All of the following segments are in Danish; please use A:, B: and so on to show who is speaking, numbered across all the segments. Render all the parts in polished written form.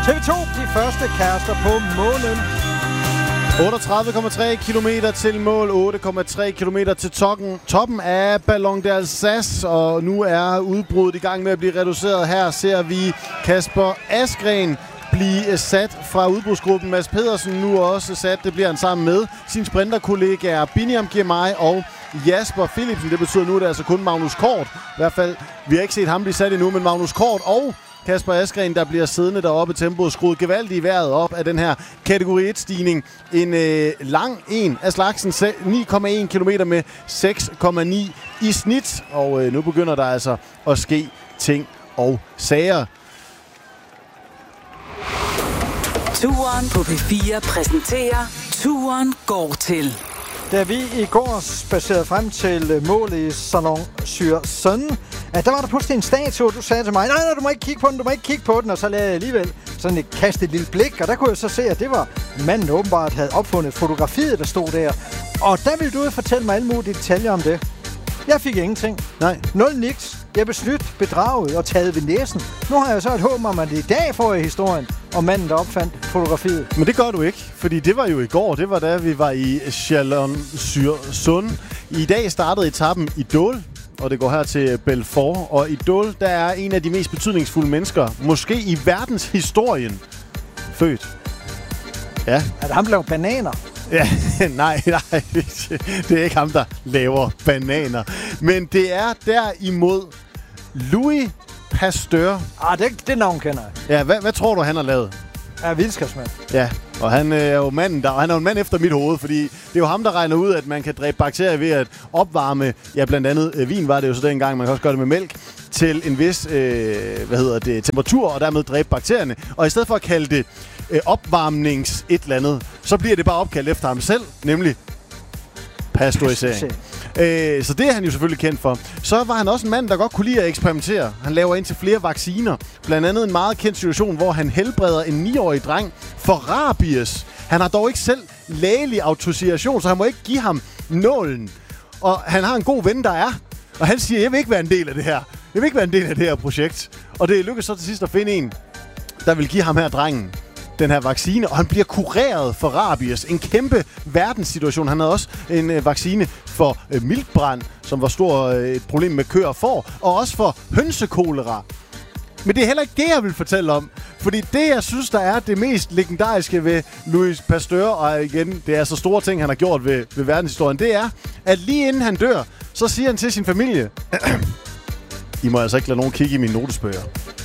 A: TV2, de første kærester på månen.
B: 38,3 kilometer til mål, 8,3 kilometer til toppen af Ballon d'Alsace, og nu er udbruddet i gang med at blive reduceret. Her ser vi Kasper Asgreen blive sat fra udbrudsgruppen. Mads Pedersen nu også sat. Det bliver han sammen med sine sprinterkollegaer Biniam Girmay og Jasper Philipsen. Det betyder nu, at det er altså kun Magnus Kort. I hvert fald, vi har ikke set ham blive sat endnu, men Magnus Kort og Kasper Asgreen, der bliver siddende deroppe. Tempoet skruet gevaldigt i vejret op af den her kategori 1-stigning. En lang en af slagsen, 9,1 km med 6,9 i snit. Og nu begynder der altså at ske ting og sager.
C: Turen på P4 præsenterer Turen går til.
A: Da vi i går spacerede frem til målet i Chalon-sur-Saône, der var der pludselig en statue, du sagde til mig, nej, du må ikke kigge på den, og så lavede jeg alligevel sådan et lille blik, og der kunne jeg så se, at det var manden åbenbart havde opfundet fotografiet, der stod der. Og der ville du fortælle mig alle mulige detaljer om det. Jeg fik ingenting.
B: Nej.
A: Nul niks. Jeg blev snydt, bedraget og taget ved næsen. Nu har jeg så et håb om, at i dag får jeg historien om manden, der opfandt fotografiet.
B: Men det gør du ikke, fordi det var jo i går. Det var da vi var i Chalon-sur-Saône. I dag startede etappen i Dole, og det går her til Belfort. Og i Dole, der er en af de mest betydningsfulde mennesker, måske i verdenshistorien, født. Ja.
A: Er det ham, der laver bananer?
B: Ja, nej, det er ikke ham, der laver bananer. Men det er derimod Louis Pasteur.
A: Det navn kender jeg.
B: Ja, hvad tror du, han har lavet?
A: Ja, videnskabsmand.
B: Ja, og han er jo manden, han er jo en mand efter mit hoved, fordi det er jo ham, der regner ud, at man kan dræbe bakterier ved at opvarme, ja, blandt andet vin var det jo så dengang, man kan også gøre det med mælk, til en vis, temperatur, og dermed dræbe bakterierne. Og i stedet for at kalde det opvarmnings et eller andet, så bliver det bare opkaldt efter ham selv, nemlig pasteurisering. Så det er han jo selvfølgelig kendt for. Så var han også en mand, der godt kunne lide at eksperimentere. Han laver indtil flere vacciner. Blandt andet en meget kendt situation, hvor han helbreder en 9-årig dreng for rabies. Han har dog ikke selv lægelig autorisation, så han må ikke give ham nålen. Og han har en god ven, der er. Og han siger, jeg vil ikke være en del af det her. Jeg vil ikke være en del af det her projekt. Og det lykkedes så til sidst at finde en, der vil give ham her drengen den her vaccine, og han bliver kureret for rabies. En kæmpe verdenssituation. Han havde også en vaccine for miltbrand, som var et problem med køer og får, og også for hønsekolera. Men det er heller ikke det, jeg vil fortælle om. Fordi det, jeg synes, der er det mest legendariske ved Louis Pasteur, og igen, det er så store ting, han har gjort ved verdenshistorien, det er, at lige inden han dør, så siger han til sin familie, I må altså ikke lade nogen kigge i mine notesbøger.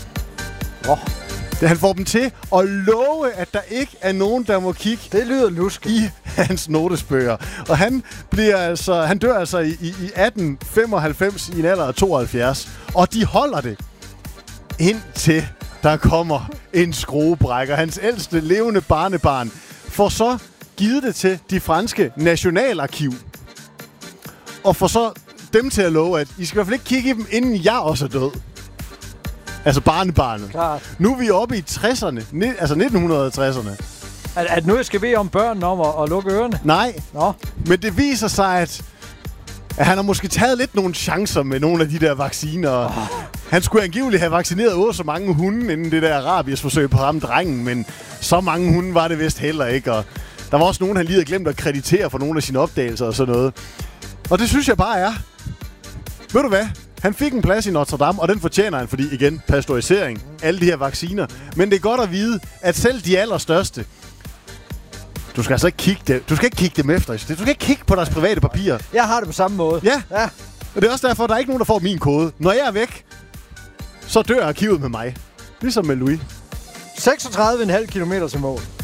B: Han får dem til at love, at der ikke er nogen, der må kigge.
A: Det lyder lusk
B: i hans notesbøger. Og han dør altså i 1895 i en alder af 72. Og de holder det indtil der kommer en skruebrækker. Hans ældste levende barnebarn får så givet det til de franske nationalarkiv. Og får så dem til at love, at I skal i hvert fald ikke kigge i dem, inden jeg også er død. Altså barnebarnet.
A: Klart.
B: Nu er vi oppe i 60'erne, altså 1960'erne.
A: At nu skal vi om børnene om at lukke ørerne?
B: Nej,
A: Nå.
B: Men det viser sig, at han har måske taget lidt nogle chancer med nogle af de der vacciner. Han skulle angiveligt have vaccineret så mange hunde, inden det der rabiesforsøg på ham drengen, men så mange hunde var det vist heller ikke. Og der var også nogen, han lige havde glemt at kreditere for nogle af sine opdagelser og sådan noget. Og det synes jeg bare er. Ved du hvad? Han fik en plads i Notre Dame, og den fortjener han, fordi igen, pasteurisering, alle de her vacciner. Men det er godt at vide, at selv de allerstørste, du skal altså ikke kigge dem efter. Du skal ikke kigge på deres private papirer.
A: Jeg har det på samme måde.
B: Ja. Og det er også derfor, at der er ikke nogen, der får min kode. Når jeg er væk, så dør arkivet med mig. Ligesom med Louis.
A: 36,5 kilometer til mål.